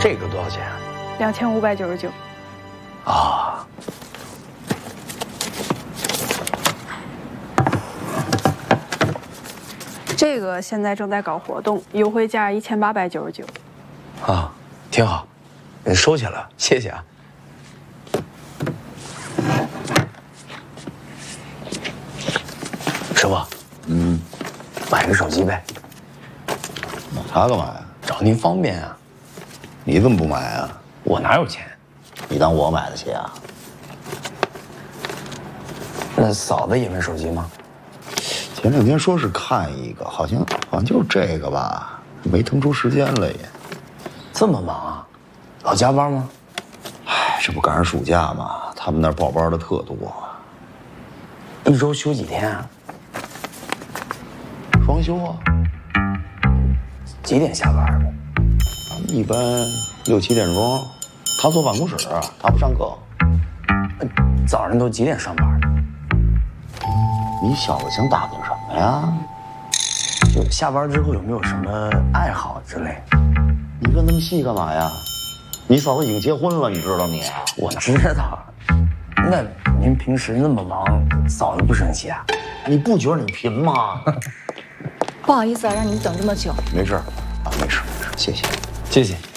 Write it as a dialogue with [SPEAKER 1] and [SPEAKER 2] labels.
[SPEAKER 1] 这个多少钱
[SPEAKER 2] ？2599。
[SPEAKER 1] 啊。
[SPEAKER 2] 这个现在正在搞活动，优惠价1899。
[SPEAKER 1] 啊，挺好，你收起来了，谢谢啊。师傅，买个手机呗。
[SPEAKER 3] 买它干嘛呀？
[SPEAKER 1] 找您方便啊。
[SPEAKER 3] 你怎么不买啊？
[SPEAKER 1] 我哪有钱？
[SPEAKER 3] 你当我买得起啊？
[SPEAKER 1] 那嫂子也没手机吗？
[SPEAKER 3] 前两天说是看一个，好像就是这个吧，没腾出时间来也。
[SPEAKER 1] 这么忙啊？老加班吗？
[SPEAKER 3] 哎，这不赶上暑假吗？他们那儿报班的特多。
[SPEAKER 1] 一周休几天啊？
[SPEAKER 3] 双休啊？
[SPEAKER 1] 几点下班？
[SPEAKER 3] 一般6、7点钟。他坐办公室，他不上课。
[SPEAKER 1] 早上都几点上班？
[SPEAKER 3] 你小子想打听什么呀？
[SPEAKER 1] 就下班之后有没有什么爱好之类？
[SPEAKER 3] 你问那么细干嘛呀？你嫂子已经结婚了，你知道你？
[SPEAKER 1] 我知道。那您平时那么忙，嫂子不生气啊？
[SPEAKER 3] 你不觉得你贫吗？
[SPEAKER 4] 不好意思啊，让你们等这么久。
[SPEAKER 3] 没事啊，没事，谢谢。
[SPEAKER 1] 谢谢。